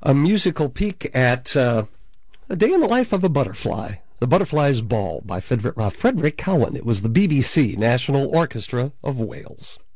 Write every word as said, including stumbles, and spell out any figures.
A musical peek at uh, A Day in the Life of a Butterfly. The Butterfly's Ball by Frederick, uh, Frederick Cowan. It was the B B C National Orchestra of Wales.